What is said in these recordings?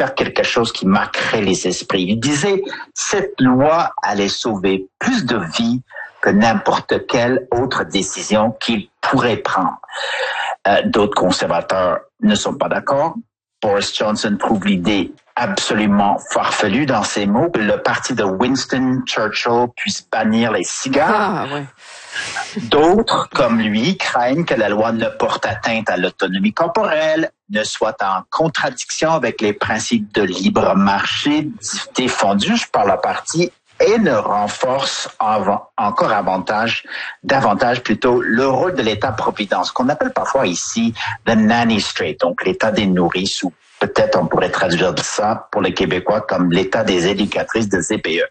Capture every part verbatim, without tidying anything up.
faire quelque chose qui marquerait les esprits. Il disait, cette loi allait sauver plus de vies que n'importe quelle autre décision qu'il pourrait prendre. Euh, d'autres conservateurs ne sont pas d'accord. Boris Johnson trouve l'idée absolument farfelue dans ses mots que le parti de Winston Churchill puisse bannir les cigares. Ah, ouais. D'autres, comme lui, craignent que la loi ne porte atteinte à l'autonomie corporelle, ne soit en contradiction avec les principes de libre marché défendus par le parti et ne renforce avant, encore avantage, davantage plutôt le rôle de l'État-providence, qu'on appelle parfois ici the nanny state, donc l'État des nourrices, ou peut-être on pourrait traduire ça pour les Québécois comme l'État des éducatrices de C P E.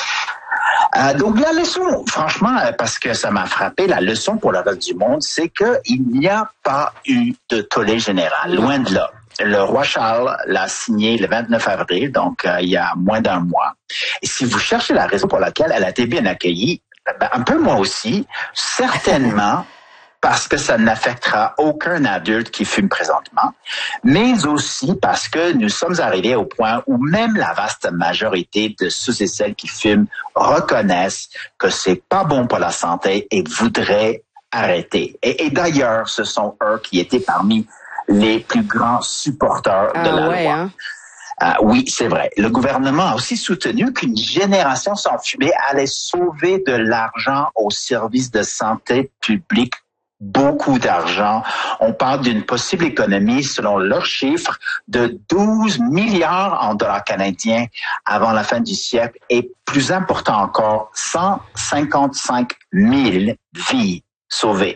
Euh, donc la leçon, franchement, parce que ça m'a frappé, la leçon pour le reste du monde, c'est qu'il n'y a pas eu de tollé général, loin de là. Le roi Charles l'a signé le vingt-neuf avril, donc euh, il y a moins d'un mois. Et si vous cherchez la raison pour laquelle elle a été bien accueillie, ben, un peu moi aussi, certainement parce que ça n'affectera aucun adulte qui fume présentement, mais aussi parce que nous sommes arrivés au point où même la vaste majorité de ceux et celles qui fument reconnaissent que c'est pas bon pour la santé et voudraient arrêter. Et, et d'ailleurs, ce sont eux qui étaient parmi les plus grands supporters ah, de la ouais, loi. Hein? Ah, oui, c'est vrai. Le gouvernement a aussi soutenu qu'une génération sans fumer allait sauver de l'argent au service de santé publique. Beaucoup d'argent. On parle d'une possible économie, selon leurs chiffres, de douze milliards en dollars canadiens avant la fin du siècle et, plus important encore, cent cinquante-cinq mille vies sauvées.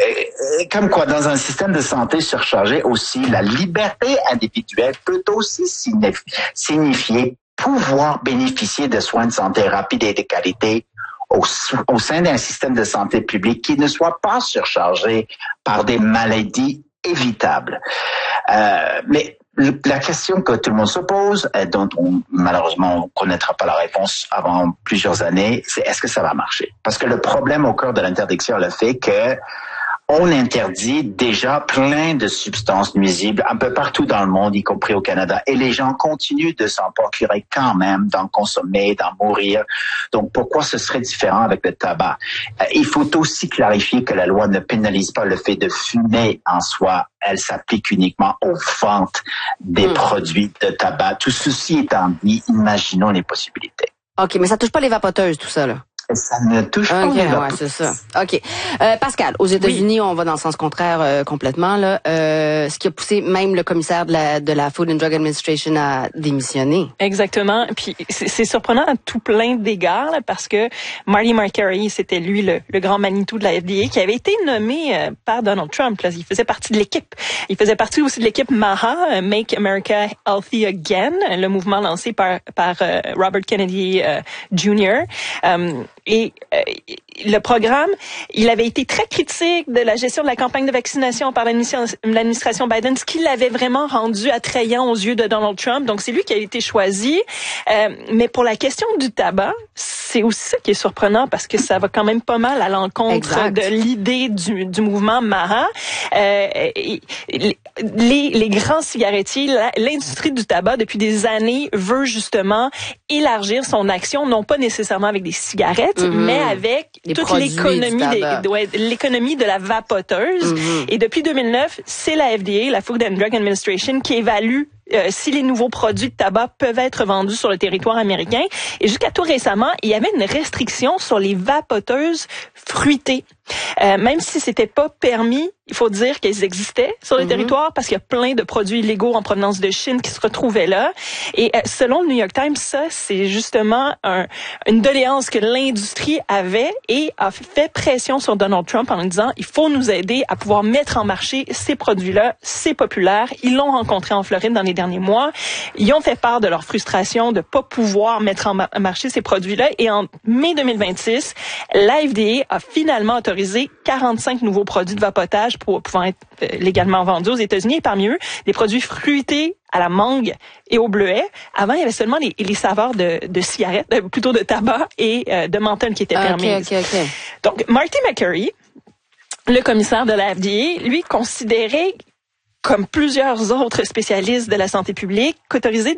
Mm. Comme quoi, dans un système de santé surchargé aussi, la liberté individuelle peut aussi signifier pouvoir bénéficier de soins de santé rapides et de qualité Au, au sein d'un système de santé publique qui ne soit pas surchargé par des maladies évitables. Euh, mais la question que tout le monde se pose, et dont on, malheureusement on ne connaîtra pas la réponse avant plusieurs années, c'est est-ce que ça va marcher? Parce que le problème au cœur de l'interdiction est le fait que on interdit déjà plein de substances nuisibles un peu partout dans le monde, y compris au Canada. Et les gens continuent de s'en procurer quand même, d'en consommer, d'en mourir. Donc, pourquoi ce serait différent avec le tabac? Euh, il faut aussi clarifier que la loi ne pénalise pas le fait de fumer en soi. Elle s'applique uniquement aux ventes des mmh. produits de tabac. Tout ceci étant dit, imaginons les possibilités. OK, mais ça touche pas les vapoteuses, tout ça, là? Ça ne touche pas. OK, ouais, c'est ça. OK. Euh, Pascal, aux États-Unis, oui. on va dans le sens contraire euh, complètement, là. Euh, ce qui a poussé même le commissaire de la, de la Food and Drug Administration à démissionner. Exactement. Puis c'est, c'est surprenant à tout plein d'égards, là, parce que Marty Makary, c'était lui le, le grand Manitou de la F D A, qui avait été nommé euh, par Donald Trump. Là. Il faisait partie de l'équipe. Il faisait partie aussi de l'équipe MAHA, Make America Healthy Again, le mouvement lancé par, par euh, Robert Kennedy euh, Junior Euh, Et euh, le programme, il avait été très critique de la gestion de la campagne de vaccination par l'administration Biden, ce qui l'avait vraiment rendu attrayant aux yeux de Donald Trump. Donc, c'est lui qui a été choisi. Euh, mais pour la question du tabac, c'est aussi ça qui est surprenant parce que ça va quand même pas mal à l'encontre exact. de l'idée du, du mouvement MAHA. Euh, et, les, les grands cigarettiers, l'industrie du tabac, depuis des années, veut justement élargir son action, non pas nécessairement avec des cigarettes, mm-hmm. mais avec les toute l'économie des, ouais, l'économie de la vapoteuse. Mm-hmm. Et depuis deux mille neuf, c'est la F D A, la Food and Drug Administration, qui évalue Euh, si les nouveaux produits de tabac peuvent être vendus sur le territoire américain. Et jusqu'à tout récemment, il y avait une restriction sur les vapoteuses fruitées. Euh, même si c'était pas permis, il faut dire qu'elles existaient sur le mm-hmm. territoire parce qu'il y a plein de produits illégaux en provenance de Chine qui se retrouvaient là. Et euh, selon le New York Times, ça, c'est justement un, une doléance que l'industrie avait et a fait pression sur Donald Trump en disant il faut nous aider à pouvoir mettre en marché ces produits-là. C'est populaire. Ils l'ont rencontré en Floride dans les derniers mois. Ils ont fait part de leur frustration de pas pouvoir mettre en marché ces produits-là. Et en mai deux mille vingt-six, la F D A a finalement autorisé quarante-cinq nouveaux produits de vapotage pour pouvoir être légalement vendus aux États-Unis. Et parmi eux, des produits fruités à la mangue et au bleuet. Avant, il y avait seulement les, les saveurs de, de cigarettes, plutôt de tabac et euh, de menthol qui étaient ah, permises. Okay, okay, okay. Donc, Marty Makary, le commissaire de la F D A, lui considérait, comme plusieurs autres spécialistes de la santé publique, qu'autoriser